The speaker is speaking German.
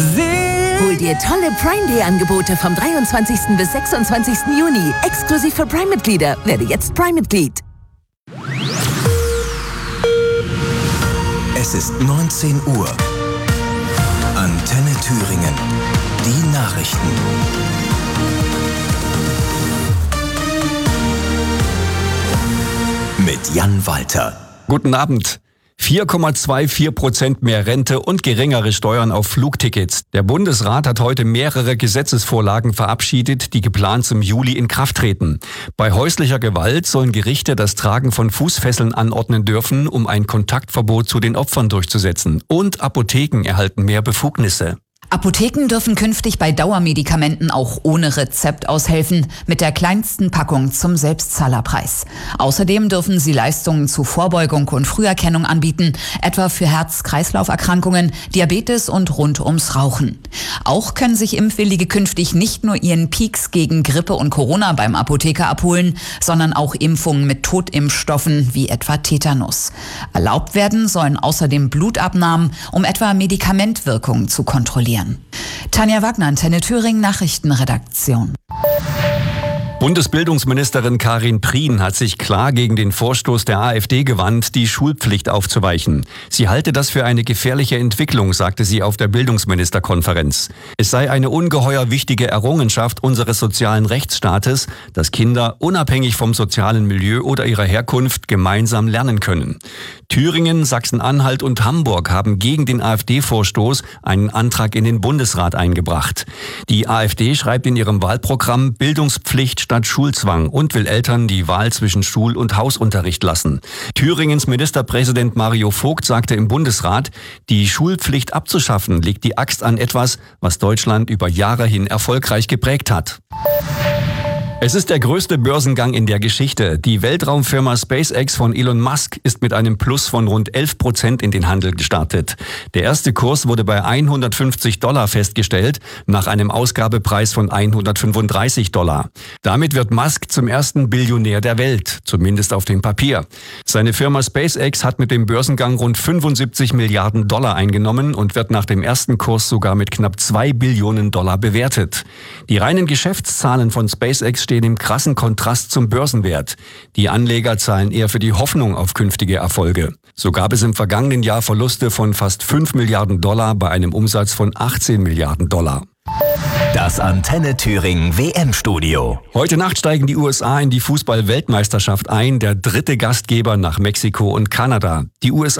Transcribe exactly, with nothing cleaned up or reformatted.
Hol dir tolle Prime Day Angebote vom dreiundzwanzigsten bis sechsundzwanzigsten Juni. Exklusiv für Prime-Mitglieder. Werde jetzt Prime-Mitglied. Es ist neunzehn Uhr. Antenne Thüringen. Die Nachrichten. Mit Jan Walter. Guten Abend. vier Komma vierundzwanzig Prozent mehr Rente und geringere Steuern auf Flugtickets. Der Bundesrat hat heute mehrere Gesetzesvorlagen verabschiedet, die geplant zum Juli in Kraft treten. Bei häuslicher Gewalt sollen Gerichte das Tragen von Fußfesseln anordnen dürfen, um ein Kontaktverbot zu den Opfern durchzusetzen. Und Apotheken erhalten mehr Befugnisse. Apotheken dürfen künftig bei Dauermedikamenten auch ohne Rezept aushelfen, mit der kleinsten Packung zum Selbstzahlerpreis. Außerdem dürfen sie Leistungen zu Vorbeugung und Früherkennung anbieten, etwa für Herz-Kreislauf-Erkrankungen, Diabetes und rund ums Rauchen. Auch können sich Impfwillige künftig nicht nur ihren Peaks gegen Grippe und Corona beim Apotheker abholen, sondern auch Impfungen mit Totimpfstoffen wie etwa Tetanus. Erlaubt werden sollen außerdem Blutabnahmen, um etwa Medikamentwirkungen zu kontrollieren. Tanja Wagner, Antenne Thüringen, Nachrichtenredaktion. Bundesbildungsministerin Karin Prien hat sich klar gegen den Vorstoß der AfD gewandt, die Schulpflicht aufzuweichen. Sie halte das für eine gefährliche Entwicklung, sagte sie auf der Bildungsministerkonferenz. Es sei eine ungeheuer wichtige Errungenschaft unseres sozialen Rechtsstaates, dass Kinder unabhängig vom sozialen Milieu oder ihrer Herkunft gemeinsam lernen können. Thüringen, Sachsen-Anhalt und Hamburg haben gegen den AfD-Vorstoß einen Antrag in den Bundesrat eingebracht. Die AfD schreibt in ihrem Wahlprogramm Bildungspflicht statt Schulzwang und will Eltern die Wahl zwischen Schul- und Hausunterricht lassen. Thüringens Ministerpräsident Mario Vogt sagte im Bundesrat, die Schulpflicht abzuschaffen legt die Axt an etwas, was Deutschland über Jahre hin erfolgreich geprägt hat. Es ist der größte Börsengang in der Geschichte. Die Weltraumfirma SpaceX von Elon Musk ist mit einem Plus von rund elf Prozent in den Handel gestartet. Der erste Kurs wurde bei hundertfünfzig Dollar festgestellt, nach einem Ausgabepreis von hundertfünfunddreißig Dollar. Damit wird Musk zum ersten Billionär der Welt, zumindest auf dem Papier. Seine Firma SpaceX hat mit dem Börsengang rund fünfundsiebzig Milliarden Dollar eingenommen und wird nach dem ersten Kurs sogar mit knapp zwei Billionen Dollar bewertet. Die reinen Geschäftszahlen von SpaceX stehen im krassen Kontrast zum Börsenwert. Die Anleger zahlen eher für die Hoffnung auf künftige Erfolge. So gab es im vergangenen Jahr Verluste von fast fünf Milliarden Dollar bei einem Umsatz von achtzehn Milliarden Dollar. Das Antenne Thüringen W M-Studio. Heute Nacht steigen die U S A in die Fußball-Weltmeisterschaft ein, der dritte Gastgeber nach Mexiko und Kanada. Die U S A